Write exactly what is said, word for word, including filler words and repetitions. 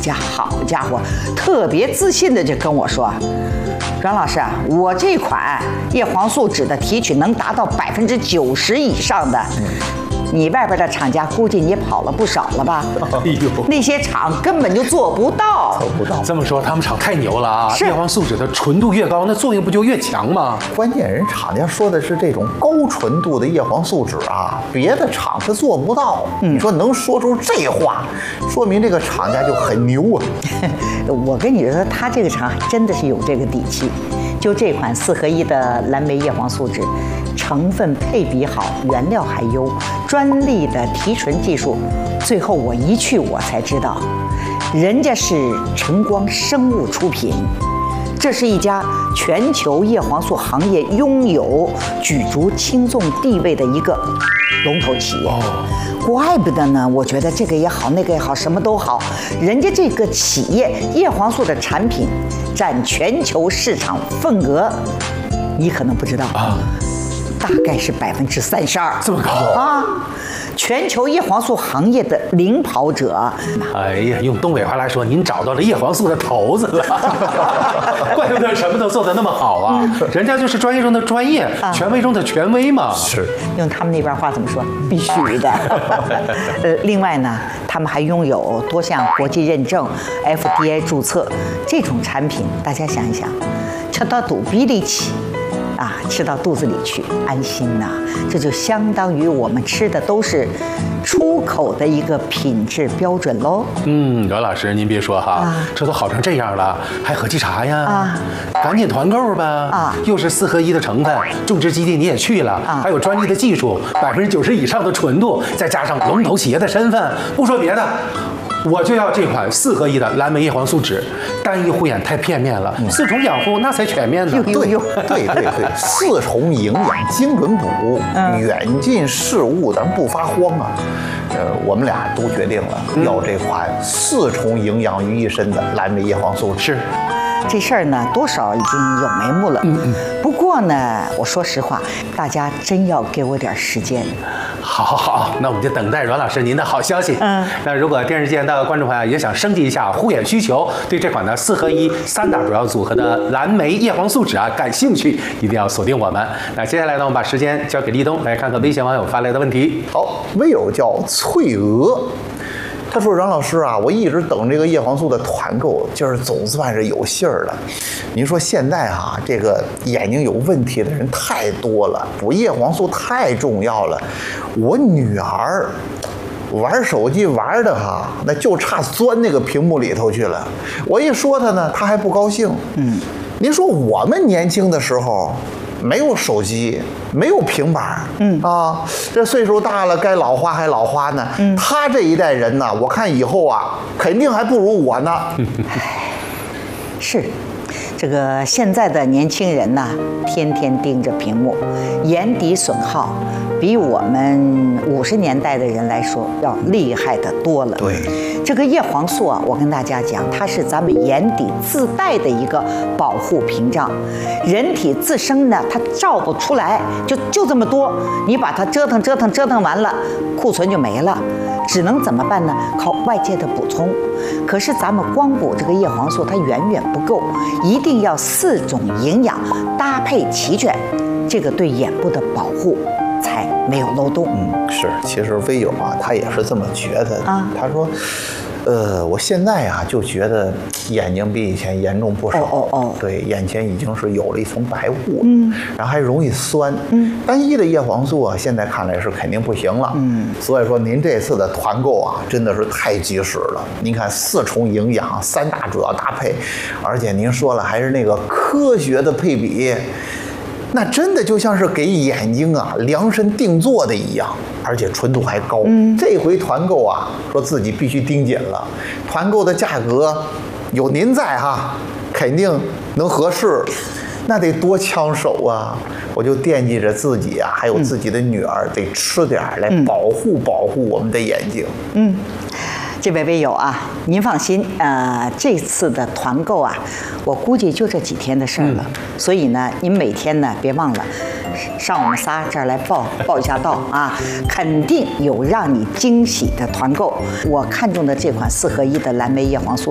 家好家伙，特别自信的就跟我说：“阮老师啊，我这款叶黄素酯的提取能达到百分之九十以上的。”你外边的厂家估计你也跑了不少了吧？哎呦，那些厂根本就做不到。 做不到。 这么说，他们厂太牛了啊！ 是叶黄素酯的纯度越高，那作用不就越强吗？ 关键人厂家说的是这种高纯度的叶黄素酯啊，别的厂是做不到。嗯、你说能说出这话，说明这个厂家就很牛啊。 我跟你说，他这个厂真的是有这个底气。就这款四合一的蓝莓叶黄素酯，成分配比好，原料还优，专利的提纯技术。最后我一去我才知道，人家是晨光生物出品，这是一家全球叶黄素行业拥有举足轻重地位的一个龙头企业。怪不得呢，我觉得这个也好，那个也好，什么都好，人家这个企业叶黄素的产品占全球市场份额，你可能不知道啊，大概是百分之三十二， 这么高啊！全球叶黄素行业的领跑者。 哎呀，用东北话来说，您找到了叶黄素的头子了，怪不得什么都做得那么好啊！嗯、人家就是专业中的专业，啊、权威中的权威嘛。 是， 用他们那边话怎么说？必须的。呃，另外呢，他们还拥有多项国际认证 ，F D A 注册，这种产品，大家想一想，吃到肚皮里去。啊，吃到肚子里去，安心呐、啊！这就相当于我们吃的都是出口的一个品质标准喽。 嗯，阮老师，您别说哈，啊、这都好成这样了，还喝鸡茶呀？啊，赶紧团购吧！啊，又是四合一的成分，种植基地你也去了，啊、还有专利的技术，百分之九十以上的纯度，再加上龙头企业的身份，不说别的。我就要这款四合一的蓝莓叶黄素酯，单一护眼太片面了，嗯、四重养护那才全面呢。 对对对对，四重营养精准补，嗯、远近事物咱不发慌啊。呃，我们俩都决定了、嗯、要这款四重营养于一身的蓝莓叶黄素酯。 是。这事儿呢，多少已经有眉目了。嗯嗯。不过呢，我说实话，大家真要给我点时间。 好，好，好，那我们就等待阮老师您的好消息。嗯。那如果电视界的观众朋友也想升级一下护眼需求，对这款的四合一三大主要组合的蓝莓叶黄素酯啊感兴趣，一定要锁定我们。那接下来呢，我们把时间交给立冬，来看看微信网友发来的问题。 好，微友叫翠娥。他说：“阮老师啊，我一直等这个叶黄素的团购，今儿总算是有信儿了。您说现在啊，这个眼睛有问题的人太多了，补叶黄素太重要了。我女儿玩手机玩的哈，那就差钻那个屏幕里头去了。我一说她呢，她还不高兴。嗯，您说我们年轻的时候。”没有手机，没有平板，嗯啊，这岁数大了，该老花还老花呢。嗯，他这一代人呢，我看以后啊，肯定还不如我呢。 是，这个现在的年轻人呢，天天盯着屏幕，眼底损耗比我们五十年代的人来说要厉害得多了。 对。 这个叶黄素啊，我跟大家讲，它是咱们眼底自带的一个保护屏障，人体自身呢，它照不出来，就就这么多，你把它折腾折腾折腾完了，库存就没了，只能怎么办呢？靠外界的补充。可是咱们光补这个叶黄素，它远远不够，一定要四种营养搭配齐全，这个对眼部的保护才没有漏洞。 嗯，是，其实微友啊，他也是这么觉得的。啊、他说，呃，我现在啊就觉得眼睛比以前严重不少。哦哦哦。对，眼前已经是有了一层白雾。嗯。然后还容易酸。嗯。单一的叶黄素啊，现在看来是肯定不行了。嗯。所以说，您这次的团购啊，真的是太及时了。您看，四重营养，三大主要搭配，而且您说了还是那个科学的配比。那真的就像是给眼睛啊量身定做的一样，而且纯度还高。嗯，这回团购啊，说自己必须盯紧了，团购的价格有您在哈，肯定能合适，那得多抢手啊！我就惦记着自己啊，还有自己的女儿，得吃点来保护保护我们的眼睛。嗯。 这位微友啊，您放心，呃，这次的团购啊，我估计就这几天的事儿了。嗯、所以呢，您每天呢别忘了上我们仨这儿来报报一下到啊，肯定有让你惊喜的团购。我看中的这款四合一的蓝莓叶黄素。